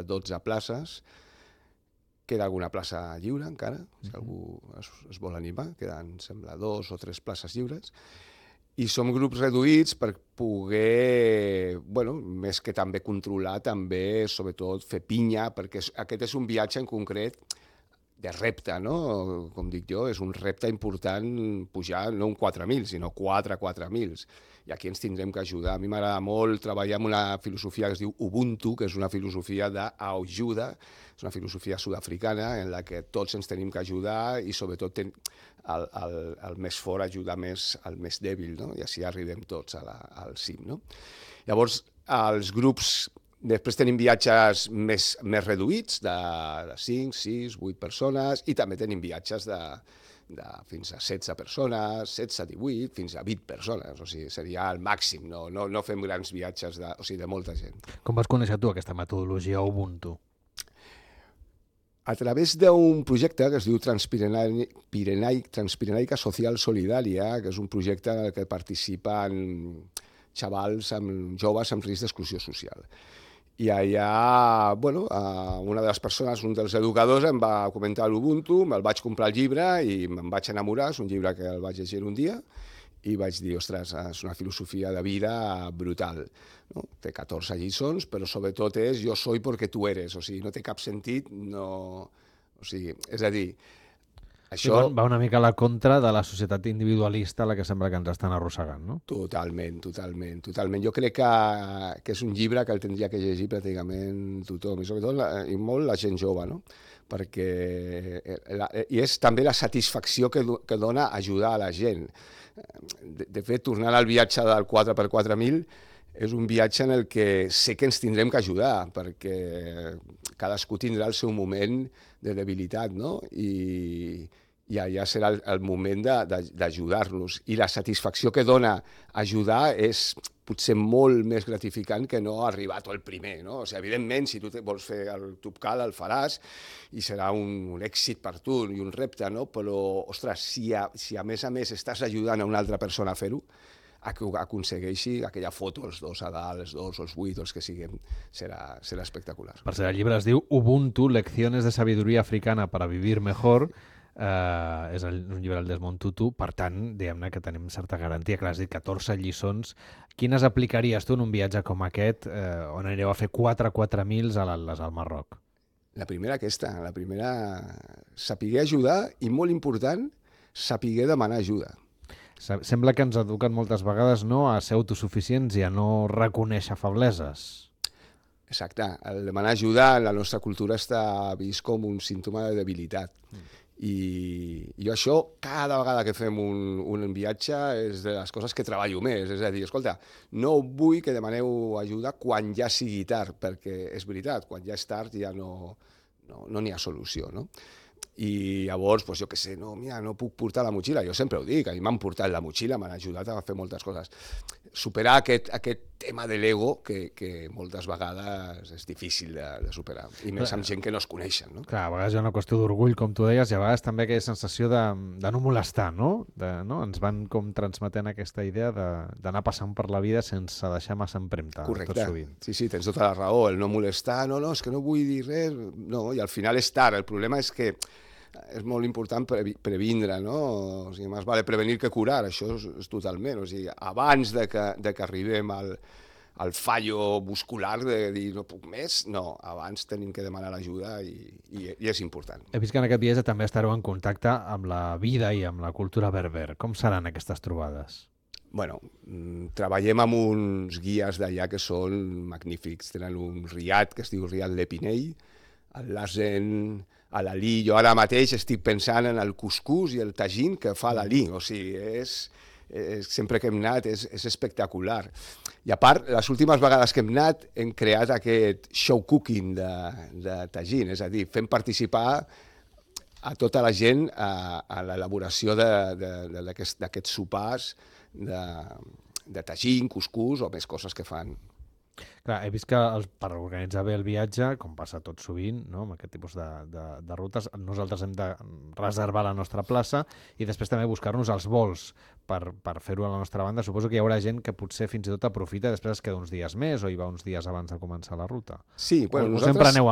de 12 places. Queda alguna plaça lliure encara, si algú es vol animar. Queden, sembla, 2 o 3 places lliures. I som grups reduïts per poder, més que també controlar, també, sobretot, fer pinya, perquè aquest és un viatge en concret de repte, no? Com dic jo, és un repte important pujar no un 4.000, sinó 4.000. I aquí ens tindrem que ajudar. A mi m'agrada molt treballar amb una filosofia que es diu Ubuntu, que és una filosofia d'ajuda, és una filosofia sud-africana en la que tots ens tenim que ajudar i sobretot el més fort ajudar més al més dèbil, no? I així arribem tots al cim, no? Llavors, els grups. Després tenim viatges més reduïts, de 5, 6, 8 persones, i també tenim viatges de fins a 16 persones, 16, 18, fins a 20 persones. O sigui, seria el màxim, no fem grans viatges de molta gent. Com vas conèixer tu aquesta metodologia Ubuntu? A través d'un projecte que es diu Transpirenaica Social Solidària, que és un projecte en el que participen xavals, joves amb risc d'exclusió social. I allà, una de les persones, un dels educadors, em va comentar l'Ubuntu, me'l vaig comprar el llibre i me'n vaig enamorar, és un llibre que el vaig llegir un dia, i vaig dir, ostres, és una filosofia de vida brutal. No? Té 14 lliçons, però sobretot és yo soy porque tú eres, o sigui, no té cap sentit, no... O sigui, és a dir, això... Va una mica a la contra de la societat individualista a la que sembla que ens estan arrossegant, no? Totalment. Jo crec que és un llibre que el tindria que llegir pràcticament tothom, i sobretot i molt la gent jove, no? Perquè i és també la satisfacció que dona ajudar a la gent. De fet, tornant al viatge del 4x4.000, és un viatge en el que sé que ens tindrem que ajudar, perquè cadascú tindrà el seu moment de debilitat, no? I allà serà el moment d'ajudar-nos. I la satisfacció que dona ajudar és potser molt més gratificant que no arribar tot el primer, no? O sigui, evidentment, si tu vols fer el Tubcal, el faràs, i serà un èxit per tu i un repte, no? Però, ostres, si a més estàs ajudant a una altra persona a fer-ho, a que aconsegueixi aquella foto, els 2 a dalt, els 2 o els 8, els que siguem, serà espectacular. Per cert, el llibre es diu Ubuntu, Lecciones de Sabiduría Africana para Vivir Mejor. És un llibre del Desmond Tutu, per tant, diguem-ne que tenim certa garantia, que l'has dit, 14 lliçons. Quines aplicaries tu en un viatge com aquest, on anireu a fer 4.000 a l'Atles, al Marroc? La primera aquesta, saber ajudar i, molt important, saber demanar ajuda. Sembla que ens eduquen moltes vegades a ser autosuficients i a no reconèixer febleses. Exacte. El demanar ajuda en la nostra cultura està vist com un símptoma de debilitat. I jo això, cada vegada que fem un viatge, és de les coses que treballo més. És a dir, escolta, no vull que demaneu ajuda quan ja sigui tard, perquè és veritat, quan ja és tard ja no n'hi ha solució, no? I llavors, jo què sé, no puc portar la motxilla. Jo sempre ho dic, a mi m'han portat la motxilla, m'han ajudat a fer moltes coses. Superar aquest tema de l'ego que moltes vegades és difícil de superar, i més amb gent que no es coneixen, no? Clar, a vegades hi ha una qüestió d'orgull, com tu deies, i a vegades també aquella sensació de no molestar, no? Ens van com transmetent aquesta idea d'anar passant per la vida sense deixar massa empremta. Correcte, sí, tens tota la raó, el no molestar, és que no vull dir res, no, i al final és tard. El problema és que és molt important previndre, no? O sigui, més vale prevenir que curar, això és totalment. O sigui, abans de que arribem al fallo muscular de dir no puc més, no, abans tenim que demanar l'ajuda i és important. He vist que en aquest viatge també estareu en contacte amb la vida i amb la cultura berber. Com seran aquestes trobades? Treballem amb uns guies d'allà que són magnífics. Tenen un riad que es diu Riad Lepinell, el Lazen, a l'Ali. Jo ara mateix estic pensant en el cuscús i el tagín que fa l'Ali. O sigui, sempre que hem anat és espectacular. I a part, les últimes vegades que hem anat hem creat aquest show cooking de tagín, és a dir, fem participar a tota la gent a l'elaboració d'aquests sopars de tagín, cuscús o més coses que fan. Clar, he vist que per organitzar bé el viatge, com passa tot sovint, no? Amb aquest tipus de rutes, nosaltres hem de reservar la nostra plaça i després també buscar-nos els vols per fer-ho a la nostra banda. Suposo que hi haurà gent que potser fins i tot aprofita i després es queda uns dies més o hi va uns dies abans de començar la ruta. Sí, nosaltres... sempre aneu